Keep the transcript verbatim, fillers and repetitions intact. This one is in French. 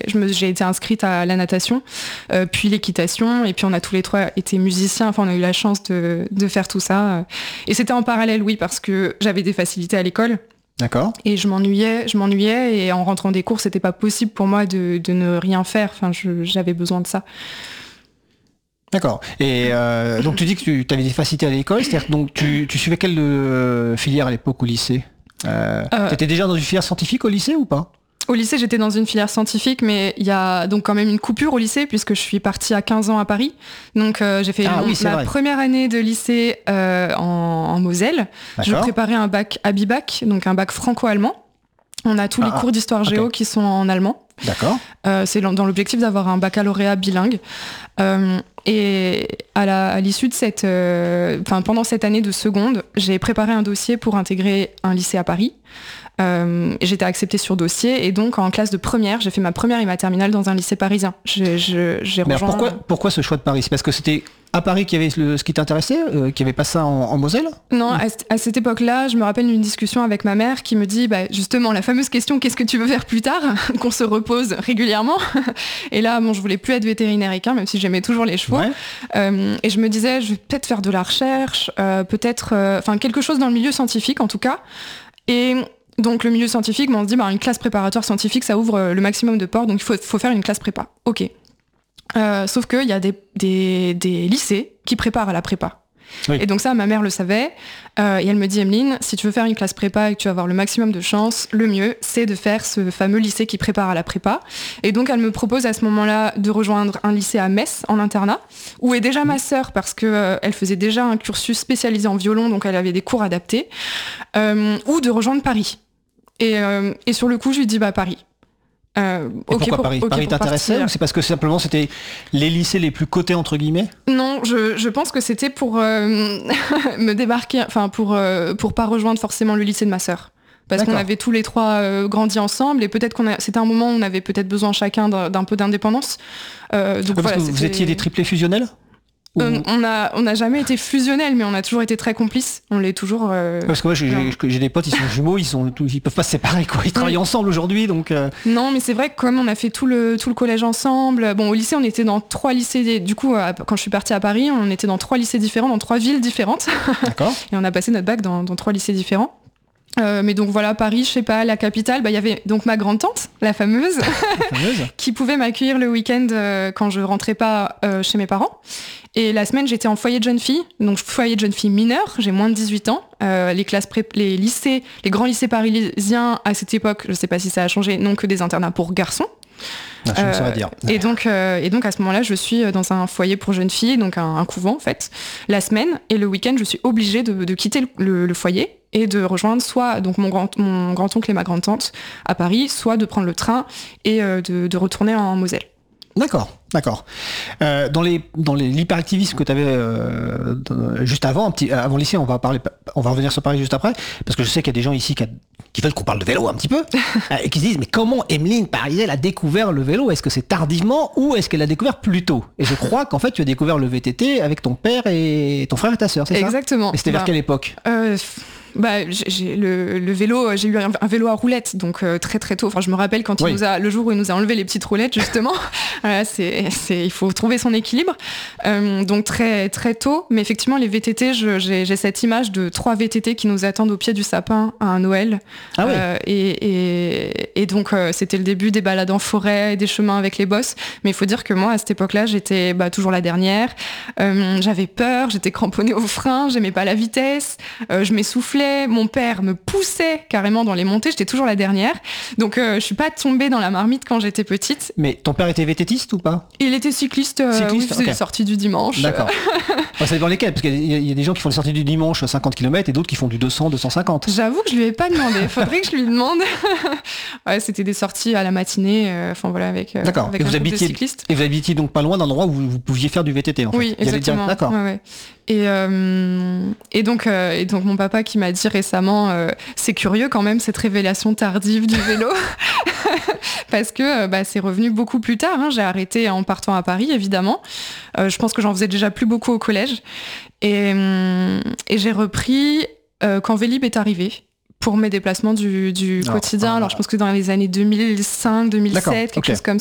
je me, j'ai été inscrite à la natation, euh, puis l'équitation, et puis on a tous les trois été musiciens. Enfin, on a eu la chance de, de faire tout ça. Et c'était en parallèle, oui, parce que j'avais des facilités à l'école. D'accord. Et je m'ennuyais, je m'ennuyais, et en rentrant des cours, c'était pas possible pour moi de, de ne rien faire. Enfin, je, j'avais besoin de ça. D'accord. Et euh, donc tu dis que tu avais des facilités à l'école, c'est-à-dire donc tu, tu suivais quelle euh, filière à l'époque au lycée euh, euh, Tu étais déjà dans une filière scientifique au lycée ou pas ? Au lycée, j'étais dans une filière scientifique, mais il y a donc quand même une coupure au lycée, puisque je suis partie à quinze ans à Paris. Donc euh, j'ai fait ah, mon, oui, ma vrai. première année de lycée euh, en, en Moselle. D'accord. Je préparais un bac Abibac, donc un bac franco-allemand. On a tous ah, les cours d'histoire géo okay. qui sont en allemand. D'accord. Euh, c'est dans l'objectif d'avoir un baccalauréat bilingue. Euh, et à, la, à l'issue de cette, euh, enfin pendant cette année de seconde, j'ai préparé un dossier pour intégrer un lycée à Paris. Euh, j'étais acceptée sur dossier et donc en classe de première, j'ai fait ma première et ma terminale dans un lycée parisien. J'ai, je, j'ai Mais rejoint... pourquoi, pourquoi ce choix de Paris ? C'est parce que c'était à Paris qu'il y avait le, ce qui t'intéressait, euh, qu'il n'y avait pas ça en, en Moselle ? Non, à, à cette époque-là, je me rappelle d'une discussion avec ma mère qui me dit bah, justement la fameuse question « qu'est-ce que tu veux faire plus tard ?» qu'on se repose régulièrement. Et là, bon, je voulais plus être vétérinaire équin, même si j'aimais toujours les chevaux. Ouais. Euh, et je me disais, je vais peut-être faire de la recherche, euh, peut-être, enfin euh, quelque chose dans le milieu scientifique en tout cas. Et donc le milieu scientifique, on se dit bah, une classe préparatoire scientifique, ça ouvre le maximum de portes, donc il faut, faut faire une classe prépa. Ok. Euh, sauf qu'il y a des, des, des lycées qui préparent à la prépa. Oui. Et donc ça, ma mère le savait. Euh, et elle me dit, Emeline, si tu veux faire une classe prépa et que tu vas avoir le maximum de chance, le mieux, c'est de faire ce fameux lycée qui prépare à la prépa. Et donc elle me propose à ce moment-là de rejoindre un lycée à Metz, en internat, où est déjà ma sœur, parce qu'elle euh, faisait déjà un cursus spécialisé en violon, donc elle avait des cours adaptés, euh, ou de rejoindre Paris. Et, euh, et sur le coup, je lui dis, bah Paris. Euh, okay pourquoi pour, Paris okay Paris t'intéressait ou c'est parce que simplement c'était les lycées les plus cotés entre guillemets ? Non, je, je pense que c'était pour euh, me débarquer, enfin pour euh, pour pas rejoindre forcément le lycée de ma sœur, parce D'accord. qu'on avait tous les trois euh, grandi ensemble et peut-être qu'on a, c'était un moment où on avait peut-être besoin chacun d'un, d'un peu d'indépendance. Euh, donc ah, voilà, parce que vous étiez des triplés fusionnels ? Euh, on a on n'a jamais été fusionnels, mais on a toujours été très complices. On l'est toujours. Euh... Parce que moi, j'ai, j'ai, j'ai des potes, ils sont jumeaux, ils sont, ils peuvent pas se séparer, quoi. Ils travaillent oui. ensemble aujourd'hui, donc. Euh... Non, mais c'est vrai que comme on a fait tout le tout le collège ensemble. Bon, au lycée, on était dans trois lycées. Du coup, quand je suis partie à Paris, on était dans trois lycées différents, dans trois villes différentes. D'accord. Et on a passé notre bac dans, dans trois lycées différents. Euh, mais donc voilà, Paris, je sais pas, la capitale, bah il y avait donc ma grande-tante, la fameuse, la fameuse. qui pouvait m'accueillir le week-end euh, quand je rentrais pas euh, chez mes parents. Et la semaine, j'étais en foyer de jeunes filles, donc foyer de jeunes filles mineures, j'ai moins de dix-huit ans. Euh, les classes pré- les lycées, les grands lycées parisiens à cette époque, je sais pas si ça a changé, n'ont que des internats pour garçons. Ah, je ne saurais dire. Et donc, euh, et donc à ce moment-là, je suis dans un foyer pour jeunes filles, donc un, un couvent en fait, la semaine, et le week-end, je suis obligée de, de quitter le, le, le foyer et de rejoindre soit donc mon grand mon grand-oncle et ma grand-tante à Paris, soit de prendre le train et euh, de, de retourner en Moselle. D'accord, d'accord. Euh, dans les dans les l'hyperactivisme que tu avais euh, juste avant, un petit, avant le lycée, on va parler, on va revenir sur Paris juste après, parce que je sais qu'il y a des gens ici qui, a, qui veulent qu'on parle de vélo un petit peu et qui se disent mais comment Emeline Parisel a découvert le vélo ? Est-ce que c'est tardivement ou est-ce qu'elle l'a découvert plus tôt ? Et je crois qu'en fait tu as découvert le V T T avec ton père et ton frère et ta sœur, c'est ça ? Exactement. Et c'était bah, vers quelle époque ? euh, Bah, j'ai, j'ai le, le vélo, j'ai eu un, un vélo à roulettes, donc euh, très très tôt. Enfin, je me rappelle quand il oui. nous a, le jour où il nous a enlevé les petites roulettes, justement. Voilà, c'est, c'est, il faut trouver son équilibre. Euh, donc très très tôt, mais effectivement les V T T, je, j'ai, j'ai cette image de trois V T T qui nous attendent au pied du sapin à un Noël. Ah oui. Euh, et, et, et donc euh, c'était le début des balades en forêt, des chemins avec les bosses. Mais il faut dire que moi à cette époque-là, j'étais bah, toujours la dernière. Euh, j'avais peur, j'étais cramponnée au frein, j'aimais pas la vitesse, euh, je m'essoufflais. Mon père me poussait carrément dans les montées, j'étais toujours la dernière. Donc euh, je suis pas tombée dans la marmite quand j'étais petite. Mais ton père était vététiste ou pas ? Il était cycliste, euh, cycliste oui, il faisait okay. les sorties du dimanche. D'accord. Enfin, ça dépend lesquelles, parce qu'il y a, il y a des gens qui font les sorties du dimanche cinquante kilomètres et d'autres qui font du deux cents, deux cent cinquante. J'avoue que je lui ai pas demandé, faudrait que je lui demande. Ouais, c'était des sorties à la matinée, enfin euh, voilà, avec, euh, D'accord. avec et un vous groupe habitiez, de cyclistes. Et vous habitiez donc pas loin d'un endroit où vous, vous pouviez faire du V T T en fait. Oui, exactement. D'accord. Ouais, ouais. Et, euh, et, donc, euh, et donc mon papa qui m'a dit récemment, euh, c'est curieux quand même cette révélation tardive du vélo, parce que bah, c'est revenu beaucoup plus tard. Hein. J'ai arrêté en partant à Paris, évidemment. Euh, je pense que j'en faisais déjà plus beaucoup au collège. Et, et j'ai repris euh, quand Vélib est arrivé pour mes déplacements du, du quotidien. Alors, je pense que dans les années deux mille cinq, deux mille sept, quelque okay. chose comme